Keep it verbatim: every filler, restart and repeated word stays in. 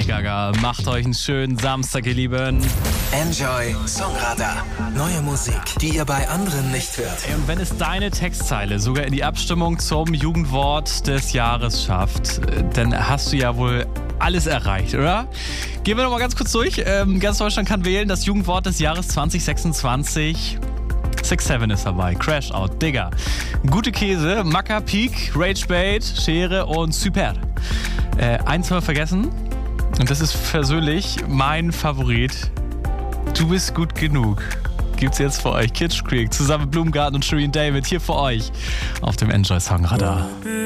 Gaga. Macht euch einen schönen Samstag, ihr Lieben. Enjoy Songradar. Neue Musik, die ihr bei anderen nicht hört. Ey, und wenn es deine Textzeile sogar in die Abstimmung zum Jugendwort des Jahres schafft, dann hast du ja wohl alles erreicht, oder? Gehen wir noch mal ganz kurz durch. Ähm, ganz Deutschland kann wählen. Das Jugendwort des Jahres zwanzig sechsundzwanzig. six seven ist dabei. Crash Out, Digga. Gute Käse, Macker, Peak, Rage Bait, Schere und Super. Äh, eins haben wir vergessen. Und das ist persönlich mein Favorit. Du bist gut genug. Gibt's jetzt für euch. Kitsch Creek zusammen mit Blumengarten und Shireen David hier für euch auf dem Enjoy Songradar.